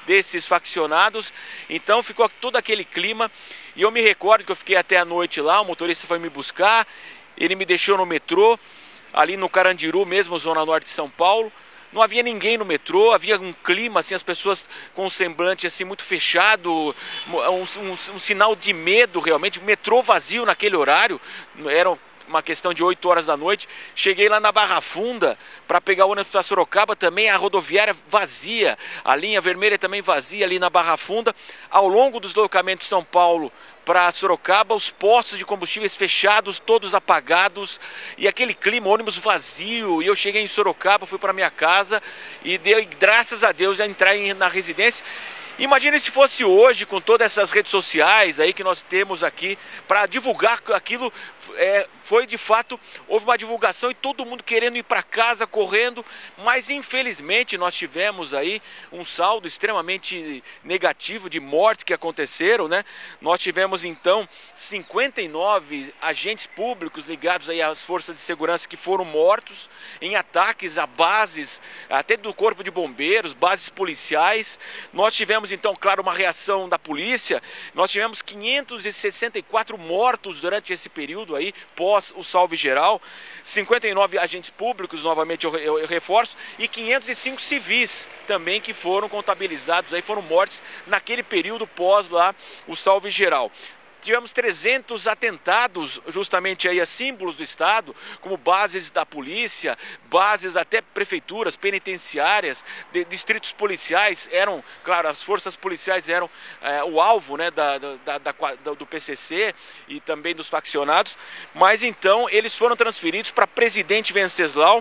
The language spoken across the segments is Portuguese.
desses faccionados. Então ficou todo aquele clima. E eu me recordo que eu fiquei até a noite lá, o motorista foi me buscar, ele me deixou no metrô, ali no Carandiru mesmo, zona norte de São Paulo. Não havia ninguém no metrô, havia um clima, assim, as pessoas com um semblante assim, muito fechado, um sinal de medo realmente, metrô vazio naquele horário, era uma questão de 8 horas da noite. Cheguei lá na Barra Funda para pegar o ônibus para Sorocaba, também a rodoviária vazia, a linha vermelha também vazia ali na Barra Funda. Ao longo dos deslocamentos de São Paulo para Sorocaba, os postos de combustíveis fechados, todos apagados, e aquele clima, ônibus vazio. E eu cheguei em Sorocaba, fui para minha casa e dei graças a Deus a entrar na residência. Imagine se fosse hoje, com todas essas redes sociais aí que nós temos aqui, para divulgar aquilo, foi de fato, houve uma divulgação e todo mundo querendo ir para casa, correndo, mas infelizmente nós tivemos aí um saldo extremamente negativo de mortes que aconteceram, né? Nós tivemos então 59 agentes públicos ligados aí às forças de segurança que foram mortos em ataques a bases, até do Corpo de Bombeiros, bases policiais. Nós tivemos então, claro, uma reação da polícia. Nós tivemos 564 mortos durante esse período aí, pós o salve geral, 59 agentes públicos, novamente eu reforço, e 505 civis também que foram contabilizados, aí foram mortos naquele período pós lá o salve geral. Tivemos 300 atentados justamente aí a símbolos do Estado, como bases da polícia, bases até prefeituras, penitenciárias, distritos policiais, eram, claro, as forças policiais eram o alvo, né, do PCC e também dos faccionados, mas então eles foram transferidos para Presidente Venceslau,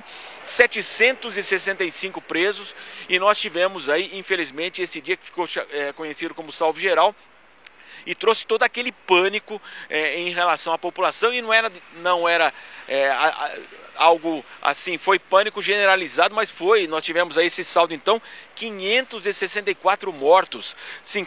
765 presos, e nós tivemos aí, infelizmente, esse dia que ficou conhecido como salve geral, e trouxe todo aquele pânico em relação à população, e não era algo assim, foi pânico generalizado, mas nós tivemos aí esse saldo então, 564 mortos,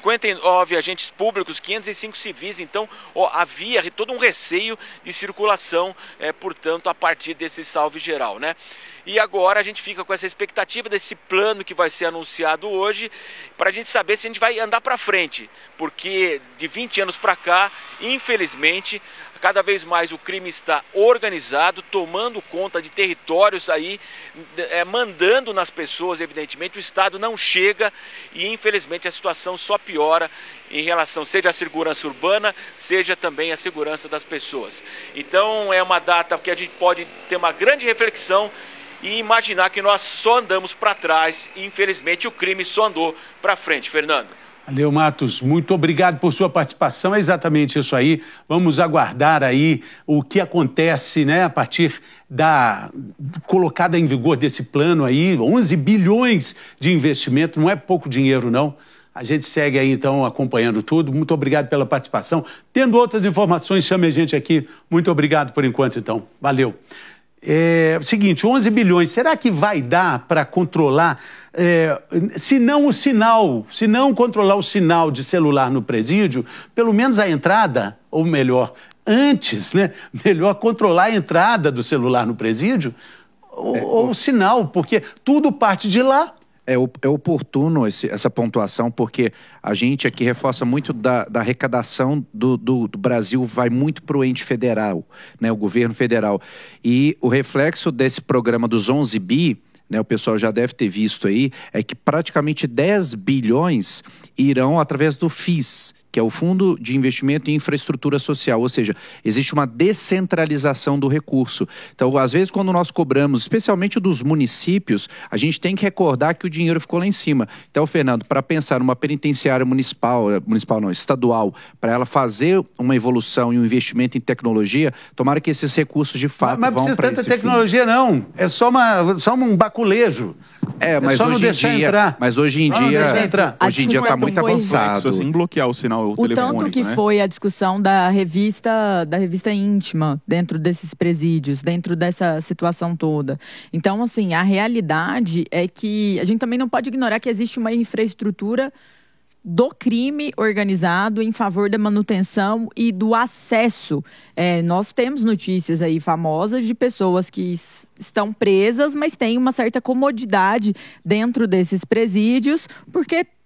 59 agentes públicos, 505 civis, então havia todo um receio de circulação, portanto, a partir desse salve geral, né? E agora a gente fica com essa expectativa desse plano que vai ser anunciado hoje, para a gente saber se a gente vai andar para frente, porque de 20 anos para cá, infelizmente, cada vez mais o crime está organizado, tomando conta de territórios aí, mandando nas pessoas, evidentemente, o Estado não chega e infelizmente a situação só piora em relação, seja à segurança urbana, seja também à segurança das pessoas. Então é uma data que a gente pode ter uma grande reflexão e imaginar que nós só andamos para trás e infelizmente o crime só andou para frente. Fernando. Valeu, Matos, muito obrigado por sua participação, é exatamente isso aí. Vamos aguardar aí o que acontece, né, a partir da colocada em vigor desse plano aí, 11 bilhões de investimento, não é pouco dinheiro não. A gente segue aí então acompanhando tudo, muito obrigado pela participação. Tendo outras informações, chame a gente aqui, muito obrigado por enquanto então, valeu. Seguinte, 11 bilhões, será que vai dar para controlar, se não controlar o sinal de celular no presídio, pelo menos a entrada, ou melhor, antes, né, melhor controlar a entrada do celular no presídio, ou o sinal, porque tudo parte de lá. É oportuno essa pontuação, porque a gente aqui reforça muito da arrecadação do Brasil, vai muito para o ente federal, né, o governo federal. E o reflexo desse programa dos 11 bi, né, o pessoal já deve ter visto aí, é que praticamente 10 bilhões irão através do FIS, que é o Fundo de Investimento em Infraestrutura Social, ou seja, existe uma descentralização do recurso. Então, às vezes, quando nós cobramos, especialmente dos municípios, a gente tem que recordar que o dinheiro ficou lá em cima. Então, Fernando, para pensar numa penitenciária estadual, para ela fazer uma evolução e um investimento em tecnologia, tomara que esses recursos de fato vão para esse fim. Mas não precisa tanta tecnologia, não. É só um baculejo. Mas hoje em dia está muito avançado. Assim, bloquear o sinal o tanto que foi a discussão da revista íntima dentro desses presídios, dentro dessa situação toda. Então, assim, a realidade é que a gente também não pode ignorar que existe uma infraestrutura do crime organizado em favor da manutenção e do acesso. Nós temos notícias aí famosas de pessoas que estão presas, mas têm uma certa comodidade dentro desses presídios, porque